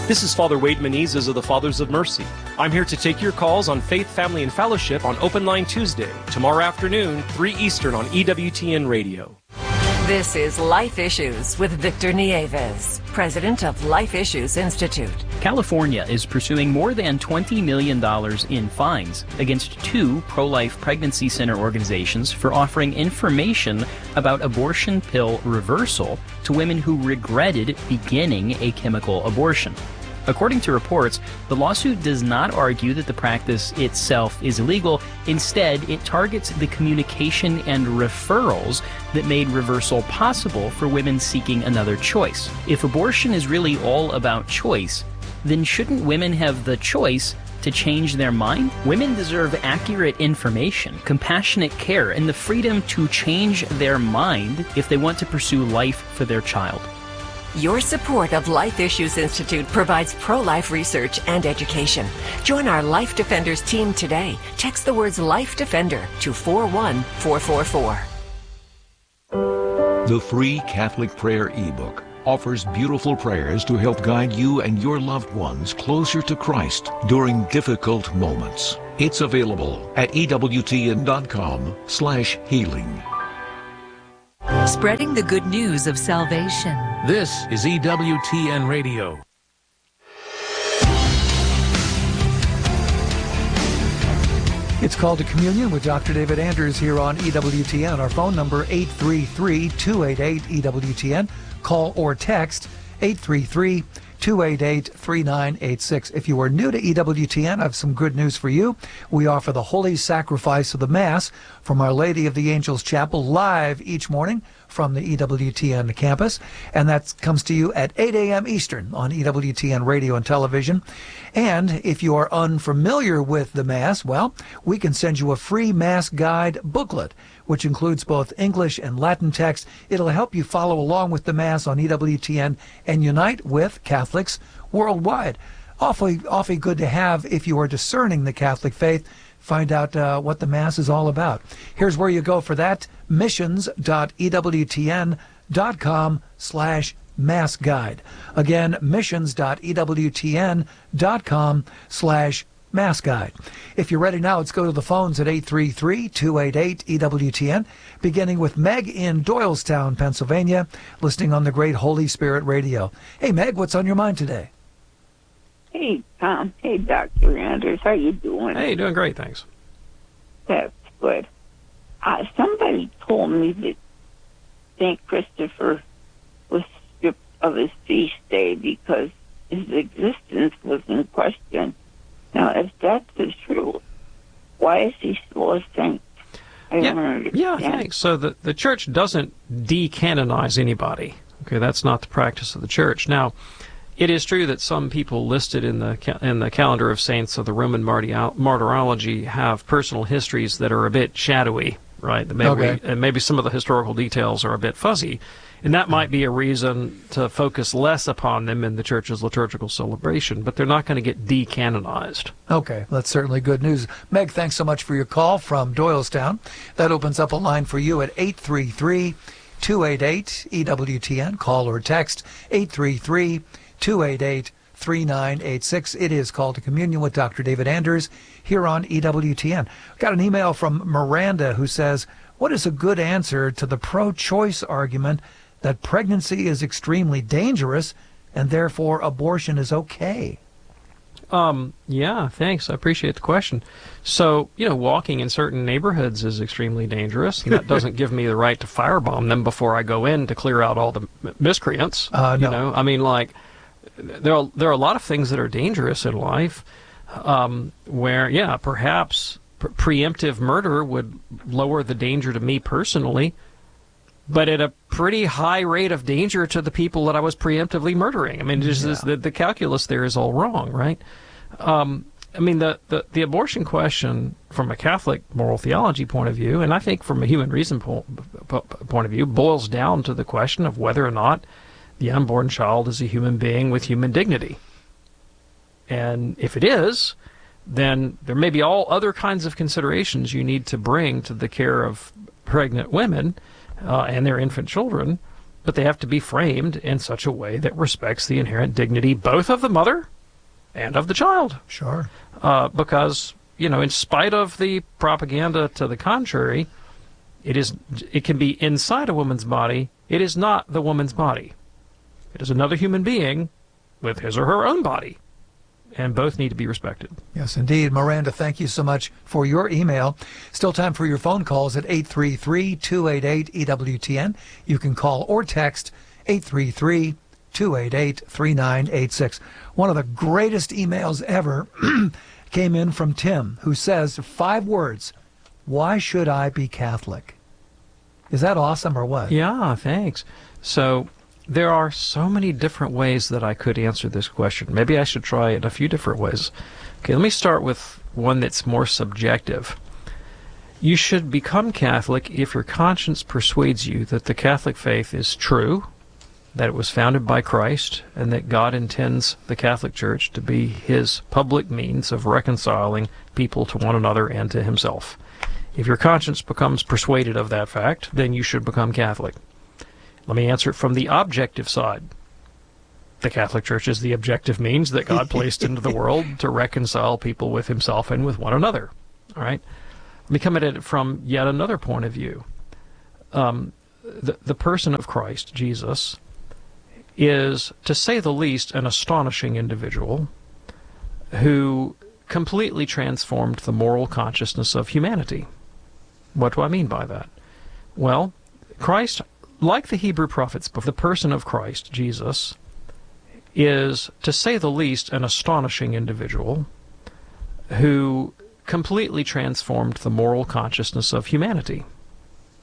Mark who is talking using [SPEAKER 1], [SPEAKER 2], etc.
[SPEAKER 1] This is Father Wade Menezes of the Fathers of Mercy. I'm here to take your calls on Faith, Family, and Fellowship on Open Line Tuesday, tomorrow afternoon, 3 Eastern on EWTN Radio.
[SPEAKER 2] This is Life Issues with Victor Nieves, president of Life Issues Institute.
[SPEAKER 3] California is pursuing more than $20 million in fines against 2 pro-life pregnancy center organizations for offering information about abortion pill reversal to women who regretted beginning a chemical abortion. According to reports, the lawsuit does not argue that the practice itself is illegal. Instead, it targets the communication and referrals that made reversal possible for women seeking another choice. If abortion is really all about choice, then shouldn't women have the choice to change their mind? Women deserve accurate information, compassionate care, and the freedom to change their mind if they want to pursue life for their child.
[SPEAKER 2] Your support of Life Issues Institute provides pro-life research and education. Join our Life Defenders team today. Text the words Life Defender to 41444.
[SPEAKER 4] The free Catholic Prayer ebook offers beautiful prayers to help guide you and your loved ones closer to Christ during difficult moments. It's available at EWTN.com/healing.
[SPEAKER 5] Spreading the good news of salvation.
[SPEAKER 6] This is EWTN Radio.
[SPEAKER 7] It's Called to Communion with Dr. David Anders here on EWTN. Our phone number 833-288-EWTN. Call or text 833-288-3986. If you are new to EWTN, I have some good news for you. We offer the Holy Sacrifice of the Mass from Our Lady of the Angels Chapel live each morning from the EWTN campus, and that comes to you at 8 a.m. Eastern on EWTN radio and television. And if you are unfamiliar with the Mass, well, we can send you a free Mass guide booklet, which includes both English and Latin text. It'll help you follow along with the Mass on EWTN and unite with Catholics worldwide. Awfully good to have if you are discerning the Catholic faith. Find out what the Mass is all about. Here's where you go for that: missions.ewtn.com/Mass Guide. Again, missions.ewtn.com/Mass Guide. If you're ready now, let's go to the phones at 833-288-EWTN, beginning with Meg in Doylestown, Pennsylvania, listening on the Great Holy Spirit Radio. Hey, Meg, what's on your mind today?
[SPEAKER 8] Hey, Tom. Hey, Dr. Anders. How you doing?
[SPEAKER 9] Hey, doing great, thanks.
[SPEAKER 8] That's good. Somebody told me that St. Christopher was stripped of his feast day because his existence was in question. Now, if that's the truth, why is he still a saint? I don't understand.
[SPEAKER 9] Yeah, thanks. So the Church doesn't decanonize anybody. Okay, that's not the practice of the Church. Now, it is true that some people listed in the calendar of saints of the Roman martyrology have personal histories that are a bit shadowy, right? Maybe some of the historical details are a bit fuzzy, and that might be a reason to focus less upon them in the Church's liturgical celebration, but they're not going to get decanonized.
[SPEAKER 7] Okay, that's certainly good news. Meg, thanks so much for your call from Doylestown. That opens up a line for you at 833-288-EWTN. Call or text 833-288-3986. It is Called to Communion with Dr. David Anders here on EWTN. Got an email from Miranda who says, what is a good answer to the pro-choice argument that pregnancy is extremely dangerous and therefore abortion is okay?
[SPEAKER 9] Yeah, thanks. I appreciate the question. So, walking in certain neighborhoods is extremely dangerous, and that doesn't give me the right to firebomb them before I go in to clear out all the miscreants.
[SPEAKER 7] No.
[SPEAKER 9] There are a lot of things that are dangerous in life where, perhaps preemptive murder would lower the danger to me personally, but at a pretty high rate of danger to the people that I was preemptively murdering. The calculus there is all wrong, right? The abortion question from a Catholic moral theology point of view, and I think from a human reason point of view, boils down to the question of whether or not the unborn child is a human being with human dignity. And if it is, then there may be all other kinds of considerations you need to bring to the care of pregnant women and their infant children but they have to be framed in such a way that respects the inherent dignity both of the mother and of the child.
[SPEAKER 7] Sure.
[SPEAKER 9] Because, in spite of the propaganda to the contrary, it can be inside a woman's body. It is not the woman's body. It is another human being with his or her own body. And both need to be respected.
[SPEAKER 7] Yes, indeed. Miranda, thank you so much for your email. Still time for your phone calls at 833-288-EWTN. You can call or text 833-288-3986. One of the greatest emails ever came in from Tim, who says 5 words, "Why should I be Catholic?" Is that awesome or what?
[SPEAKER 9] Yeah, thanks. So there are so many different ways that I could answer this question. Maybe I should try it a few different ways. Okay, let me start with one that's more subjective. You should become Catholic if your conscience persuades you that the Catholic faith is true, that it was founded by Christ, and that God intends the Catholic Church to be his public means of reconciling people to one another and to himself. If your conscience becomes persuaded of that fact, then you should become Catholic. Let me answer it from the objective side. The Catholic Church is the objective means that God placed into the world to reconcile people with himself and with one another. All right? Let me come at it from yet another point of view. The person of Christ, Jesus, is, to say the least, an astonishing individual who completely transformed the moral consciousness of humanity. What do I mean by that? Well, Christ, like the Hebrew prophets, the person of Christ, Jesus, is, to say the least, an astonishing individual who completely transformed the moral consciousness of humanity.